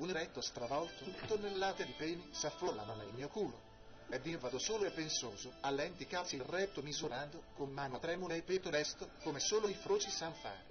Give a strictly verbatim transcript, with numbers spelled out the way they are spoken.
un eretto stravolto, tonnellate di peni s'affollano nel mio culo. Ed io vado solo e pensoso, a lenti calzi il retto misurando, con mano tremula e petto lesto, come solo i froci san fare.